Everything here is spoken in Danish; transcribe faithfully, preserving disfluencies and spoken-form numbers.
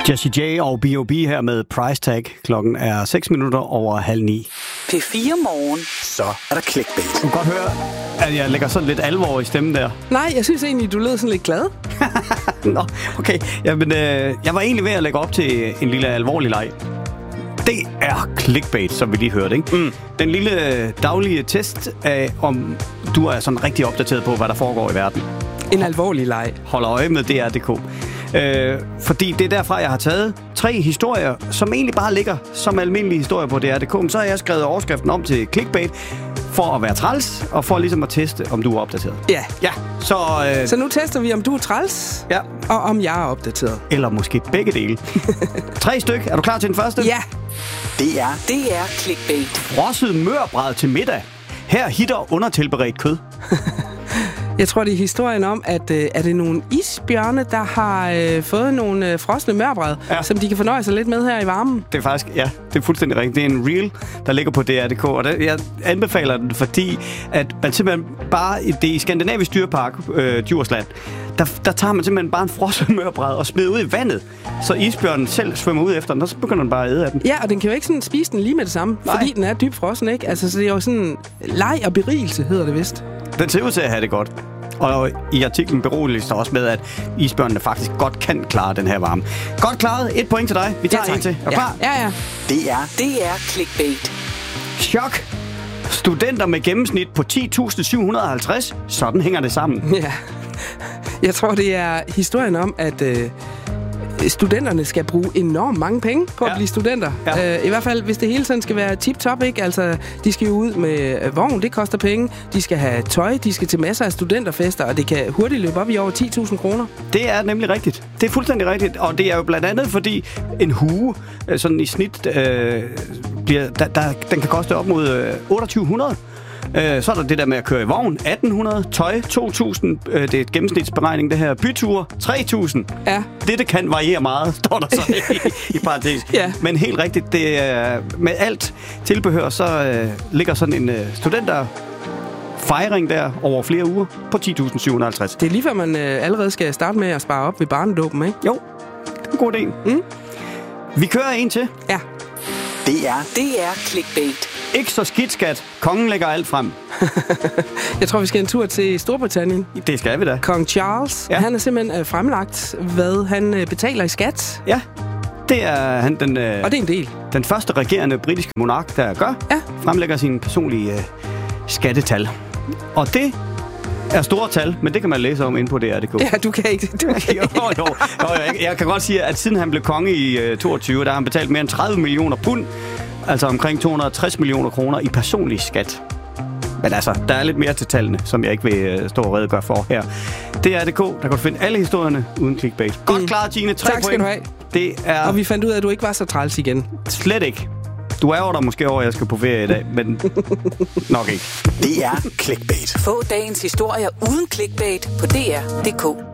Jessie J og B O B her med Price Tag. Klokken er seks minutter over halv ni. P fire morgen. Så er der clickbait. Du kan godt høre, at jeg lægger sådan lidt alvor i stemmen der. Nej, jeg synes egentlig, du lød sådan lidt glad. Nå, okay. Jamen, øh, jeg var egentlig ved at lægge op til en lille alvorlig leg. Det er clickbait, som vi lige hørte, ikke? Mm. Den lille daglige test af, om du er sådan rigtig opdateret på, hvad der foregår i verden. En alvorlig leg. Hold øje med D R punktum d k. Øh, fordi det er derfra, jeg har taget tre historier, som egentlig bare ligger som almindelige historier på D R punktum d k. Men så har jeg skrevet overskriften om til clickbait for at være træls, og for ligesom at teste, om du er opdateret. Ja. Ja, så... Øh, så nu tester vi, om du er træls, ja. Og om jeg er opdateret. Eller måske begge dele. Tre styk. Er du klar til den første? Ja. Det er... Det er clickbait. Frosset mørbræd til middag. Her hitter undertilberedt kød. Jeg tror, det er historien om, at øh, er det nogle isbjørne, der har øh, fået nogle øh, frosne mørbræd, ja. Som de kan fornøje sig lidt med her i varmen. Det er faktisk, ja, det er fuldstændig rigtigt. Det er en reel, der ligger på D R punktum d k, og der, jeg anbefaler den, fordi at man simpelthen bare, det er i Skandinavisk Dyrepark, øh, Djursland, der, der tager man simpelthen bare en frosset mørbræd og smider ud i vandet, så isbjørnen selv svømmer ud efter den, og så begynder den bare at æde af den. Ja, og den kan jo ikke sådan spise den lige med det samme, Nej. Fordi den er dybt frossen, ikke? Altså, så det er jo sådan leg og berigelse, hedder det vist. Den ser ud til at have det godt. Og i artiklen beroliges der også med, at isbjørnene faktisk godt kan klare den her varme. Godt klaret. Et point til dig. Vi tager ja, en til. Er du ja. klar? Ja, ja. Det er... Det er clickbait. Chok. Studenter med gennemsnit på ti tusind syv hundrede og halvtreds. Sådan hænger det sammen. Ja. Jeg tror, det er historien om, at... Øh studenterne skal bruge enormt mange penge på ja. At blive studenter. Ja. Uh, I hvert fald, hvis det hele tiden skal være tip-top, ikke? Altså, de skal jo ud med vogn, det koster penge. De skal have tøj, de skal til masser af studenterfester, og det kan hurtigt løbe op i over ti tusind kroner. Det er nemlig rigtigt. Det er fuldstændig rigtigt. Og det er jo blandt andet, fordi en hue, sådan i snit, øh, bliver, der, der, den kan koste op mod øh, otteogtyve hundrede. Så er der det der med at køre i vogn, atten hundrede, tøj, to tusind, det er et gennemsnitsberegning, det her, byture, tre tusind. Ja. Det, det kan variere meget, står der så i, i parentes. Ja. Men helt rigtigt, det er, med alt tilbehør, så uh, ligger sådan en uh, studenter fejring der over flere uger på ti tusind syv hundrede og halvtreds. Det er lige før man uh, allerede skal starte med at spare op ved barnedåben, ikke? Jo, det er en god idé. Mm. Vi kører en til. Ja. Det er... Det er clickbait. Ikke så skidt, skat. Kongen lægger alt frem. Jeg tror, vi skal en tur til Storbritannien. Det skal vi da. Kong Charles, ja. Han har simpelthen øh, fremlagt, hvad han øh, betaler i skat. Ja, det er han den... Øh, Og det er en del. Den første regerende britiske monark, der gør, ja. Fremlægger sine personlige øh, skattetal. Og det er store tal, men det kan man læse om inde på D R punktum d k. Ja, du kan ikke. Du kan jo, jo, jo, jeg, jeg kan godt sige, at siden han blev konge i øh, toogtyve, der har han betalt mere end tredive millioner pund. Altså omkring to hundrede og tres millioner kroner i personlig skat. Men altså, der er lidt mere til tallene, som jeg ikke vil uh, stå og redegøre for her. D R punktum d k, der kan du finde alle historierne uden clickbait. Godt mm. klaret, Tine. Tre tak skal point. Du have. Det er... Og vi fandt ud af, at du ikke var så træls igen. Slet ikke. Du er jo der måske over, at jeg skal på ferie i dag, men nok ikke. Det er clickbait. Få dagens historier uden clickbait på D R punktum d k.